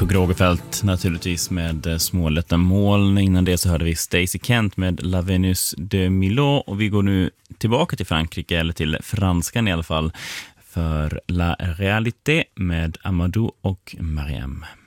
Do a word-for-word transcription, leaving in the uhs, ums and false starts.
Hugo Rogefeldt naturligtvis med Små lätta moln. Innan det så hörde vi Stacey Kent med La Venus de Milo. Och vi går nu tillbaka till Frankrike, eller till franskan i alla fall, för La Réalité med Amadou och Mariam.